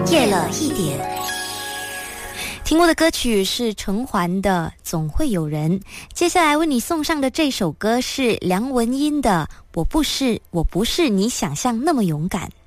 夜了一点。听过的歌曲是陈环的《总会有人》，接下来为你送上的这首歌是梁文音的《我不是你想象那么勇敢》。